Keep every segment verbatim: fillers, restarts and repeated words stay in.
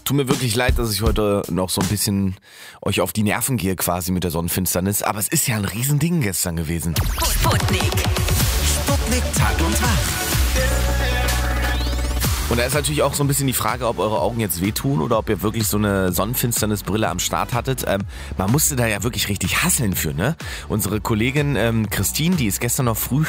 Es tut mir wirklich leid, dass ich heute noch so ein bisschen euch auf die Nerven gehe quasi mit der Sonnenfinsternis. Aber es ist ja ein Riesending gestern gewesen. Sputnik. Sputnik Tag und Tag. Und da ist natürlich auch so ein bisschen die Frage, ob eure Augen jetzt wehtun oder ob ihr wirklich so eine Sonnenfinsternisbrille am Start hattet. Ähm, man musste da ja wirklich richtig hasseln für, ne? Unsere Kollegin ähm, Christine, die ist gestern noch früh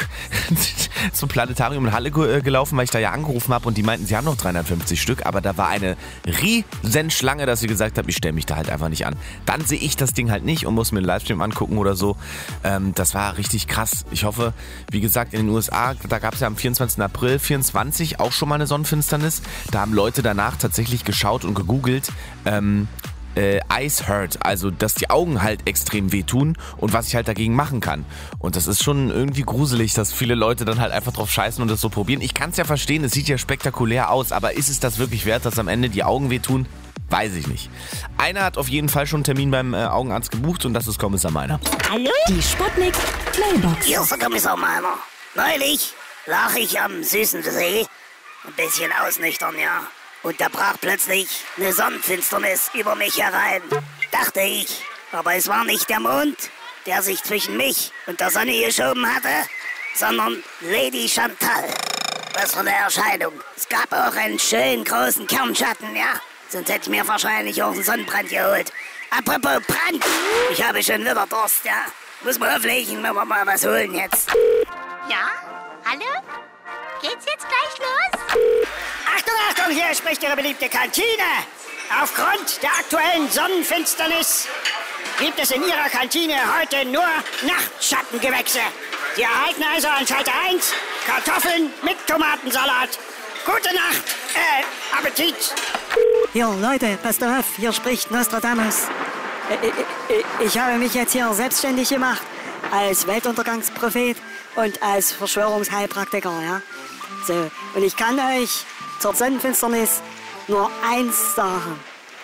zum Planetarium in Halle ge- gelaufen, weil ich da ja angerufen habe und die meinten, sie haben noch dreihundertfünfzig Stück, aber da war eine riesen Schlange, dass sie gesagt haben, ich stelle mich da halt einfach nicht an. Dann sehe ich das Ding halt nicht und muss mir einen Livestream angucken oder so. Ähm, das war richtig krass. Ich hoffe, wie gesagt, in den U S A, da gab es ja am vierundzwanzigsten April vierundzwanzig auch schon mal eine Sonnenfinsternis. Da haben Leute danach tatsächlich geschaut und gegoogelt, ähm, äh, Eyes hurt, also dass die Augen halt extrem wehtun und was ich halt dagegen machen kann. Und das ist schon irgendwie gruselig, dass viele Leute dann halt einfach drauf scheißen und das so probieren. Ich kann es ja verstehen, es sieht ja spektakulär aus, aber ist es das wirklich wert, dass am Ende die Augen wehtun? Weiß ich nicht. Einer hat auf jeden Fall schon einen Termin beim äh, Augenarzt gebucht und das ist Kommissar Meiner. Hallo? Die Sputnik Playbox. Hier ist der Kommissar Meiner. Neulich lag ich am süßen See, ein bisschen ausnüchtern, ja. Und da brach plötzlich eine Sonnenfinsternis über mich herein. Dachte ich. Aber es war nicht der Mond, der sich zwischen mich und der Sonne geschoben hatte, sondern Lady Chantal. Was für eine Erscheinung. Es gab auch einen schönen großen Kernschatten, ja. Sonst hätte ich mir wahrscheinlich auch einen Sonnenbrand geholt. Apropos Brand, ich habe schon wieder Durst, ja. Muss man auflegen, wenn wir mal was holen jetzt. Ja? Hallo? Geht's jetzt gleich los? Achtung, Achtung, hier spricht Ihre beliebte Kantine. Aufgrund der aktuellen Sonnenfinsternis gibt es in Ihrer Kantine heute nur Nachtschattengewächse. Sie erhalten also an Schalter eins Kartoffeln mit Tomatensalat. Gute Nacht, äh, Appetit. Hier, Leute, passt auf, hier spricht Nostradamus. Ich, ich, ich habe mich jetzt hier selbstständig gemacht als Weltuntergangsprophet und als Verschwörungsheilpraktiker, ja. So, und ich kann euch zur Sonnenfinsternis nur eins sagen.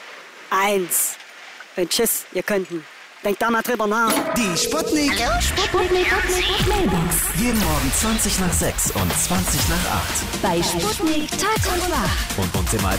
Eins. Und tschüss, ihr Könnten. Denkt da mal drüber nach. Die Sputnik. Hallo? Sputnik Playbox. Jeden Morgen zwanzig nach sechs und zwanzig nach acht. Bei Sputnik Tag und Nacht. Und uns immer als